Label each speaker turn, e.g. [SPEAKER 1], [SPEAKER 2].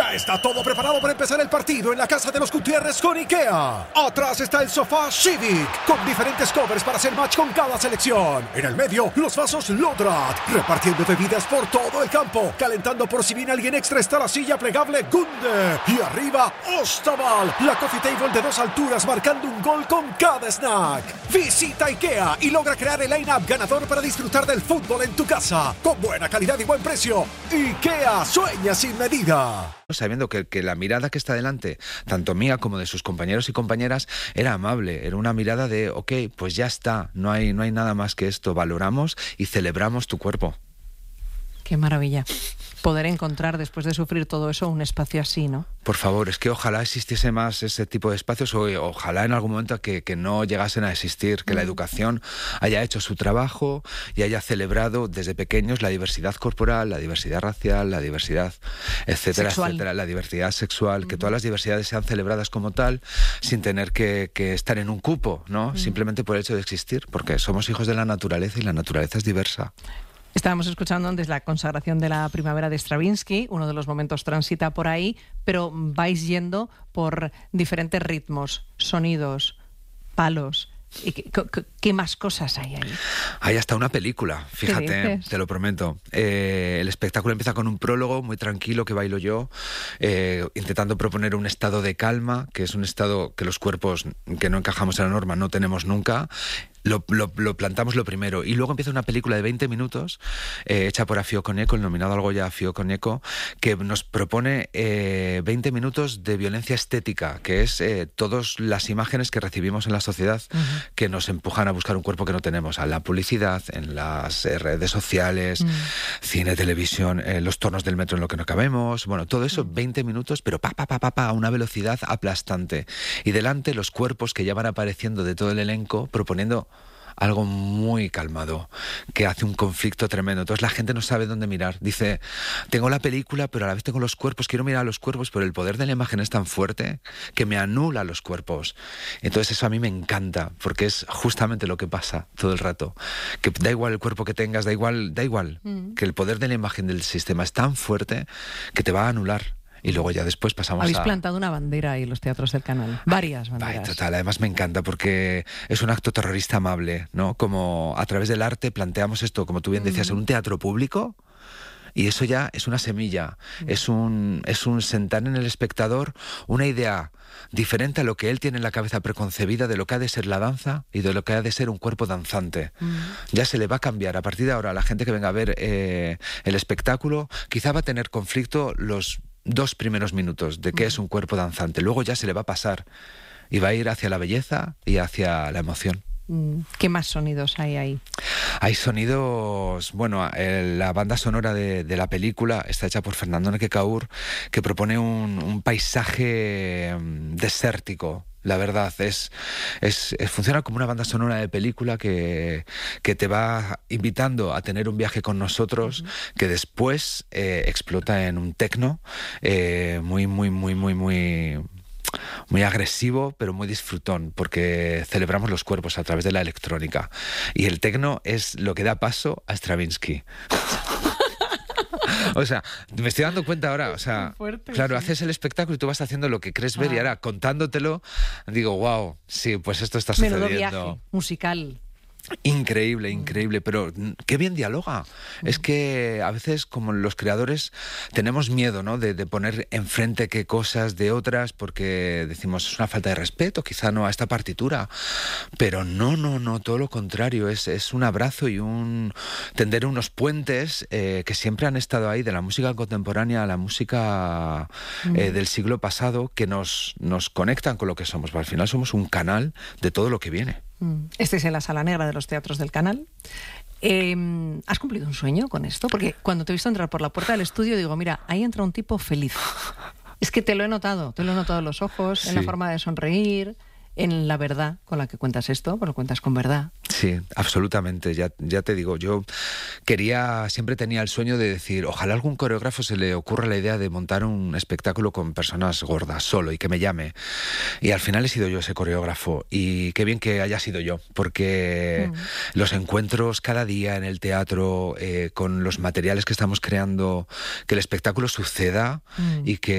[SPEAKER 1] Ya está todo preparado para empezar el partido en la casa de los Gutiérrez con IKEA. Atrás está el sofá Civic, con diferentes covers para hacer match con cada selección. En el medio, los vasos Lodrat, repartiendo bebidas por todo el campo. Calentando por si viene alguien extra está la silla plegable Gunde. Y arriba, Ostaval, la coffee table de 2 alturas marcando un gol con cada snack. Visita IKEA y logra crear el line-up ganador para disfrutar del fútbol en tu casa. Con buena calidad y buen precio. IKEA sueña sin medida.
[SPEAKER 2] Sabiendo que la mirada que está delante, tanto mía como de sus compañeros y compañeras, era amable, era una mirada de, ok, pues ya está, no hay nada más que esto, valoramos y celebramos tu cuerpo.
[SPEAKER 3] Qué maravilla. Poder encontrar, después de sufrir todo eso, un espacio así, ¿no?
[SPEAKER 2] Por favor, es que ojalá existiese más ese tipo de espacios, o ojalá en algún momento que no llegasen a existir, que la educación haya hecho su trabajo y haya celebrado desde pequeños la diversidad corporal, la diversidad racial, la diversidad, etcétera,
[SPEAKER 3] sexual.
[SPEAKER 2] etcétera, la diversidad sexual, que todas las diversidades sean celebradas como tal, sin tener que estar en un cupo, ¿no? Simplemente por el hecho de existir, porque somos hijos de la naturaleza y la naturaleza es diversa.
[SPEAKER 3] Estábamos escuchando antes la consagración de la primavera de Stravinsky, uno de los momentos transita por ahí, pero vais yendo por diferentes ritmos, sonidos, palos. ¿Y qué más cosas hay ahí?
[SPEAKER 2] Hay hasta una película, fíjate, te lo prometo. El espectáculo empieza con un prólogo muy tranquilo que bailo yo, intentando proponer un estado de calma, que es un estado que los cuerpos que no encajamos en la norma no tenemos nunca. Lo plantamos lo primero y luego empieza una película de 20 minutos hecha por Afio Koneko, el nominado al Goya Afio Koneko, que nos propone 20 minutos de violencia estética, que es todas las imágenes que recibimos en la sociedad que nos empujan a buscar un cuerpo que no tenemos, a la publicidad, en las redes sociales, cine, televisión, los tornos del metro en lo que no cabemos, bueno, todo eso 20 minutos, pero a una velocidad aplastante. Y delante los cuerpos que ya van apareciendo de todo el elenco proponiendo algo muy calmado, que hace un conflicto tremendo. Entonces la gente no sabe dónde mirar. Dice, tengo la película, pero a la vez tengo los cuerpos, quiero mirar a los cuerpos, pero el poder de la imagen es tan fuerte que me anula los cuerpos. Entonces eso a mí me encanta, porque es justamente lo que pasa todo el rato. Que da igual el cuerpo que tengas, da igual, que el poder de la imagen del sistema es tan fuerte que te va a anular. Y luego ya después pasamos
[SPEAKER 3] Habéis plantado una bandera ahí en los teatros del canal, varias banderas.
[SPEAKER 2] Total, además me encanta porque es un acto terrorista amable, ¿no? Como a través del arte planteamos esto, como tú bien decías, en un teatro público. Y eso ya es una semilla, es un sentar en el espectador una idea diferente a lo que él tiene en la cabeza preconcebida de lo que ha de ser la danza y de lo que ha de ser un cuerpo danzante. Ya se le va a cambiar. A partir de ahora, la gente que venga a ver el espectáculo quizá va a tener conflicto los 2 primeros minutos de qué es un cuerpo danzante. Luego ya se le va a pasar y va a ir hacia la belleza y hacia la emoción.
[SPEAKER 3] ¿Qué más sonidos hay ahí?
[SPEAKER 2] Hay sonidos, bueno, la banda sonora de la película está hecha por Fernando Nequecaur, que propone un paisaje desértico. La verdad, funciona como una banda sonora de película que te va invitando a tener un viaje con nosotros, que después explota en un techno muy agresivo, pero muy disfrutón, porque celebramos los cuerpos a través de la electrónica. Y el techno es lo que da paso a Stravinsky. O sea, me estoy dando cuenta ahora, o sea,
[SPEAKER 3] fuerte,
[SPEAKER 2] claro,
[SPEAKER 3] sí.
[SPEAKER 2] Haces el espectáculo y tú vas haciendo lo que crees ver y ahora contándotelo, digo, wow, sí, pues esto está sucediendo.
[SPEAKER 3] Menudo viaje musical.
[SPEAKER 2] Increíble, pero qué bien dialoga. Es que a veces, como los creadores, tenemos miedo, ¿no? de poner enfrente qué cosas de otras, porque decimos, es una falta de respeto, quizá no a esta partitura. Pero no, todo lo contrario, es un abrazo y un tender unos puentes que siempre han estado ahí, de la música contemporánea a la música del siglo pasado, que nos conectan con lo que somos. Al final somos un canal de todo lo que viene.
[SPEAKER 3] Estáis en la Sala Negra de los teatros del canal. ¿Has cumplido un sueño con esto? Porque cuando te he visto entrar por la puerta del estudio digo, mira, ahí entra un tipo feliz. Es que te lo he notado en los ojos, en la forma de sonreír, en la verdad con la que cuentas esto, pues lo cuentas con verdad.
[SPEAKER 2] Sí, absolutamente, ya te digo, yo siempre tenía el sueño de decir, ojalá a algún coreógrafo se le ocurra la idea de montar un espectáculo con personas gordas, solo, y que me llame. Y al final he sido yo ese coreógrafo, y qué bien que haya sido yo, porque los encuentros cada día en el teatro, con los materiales que estamos creando, que el espectáculo suceda y que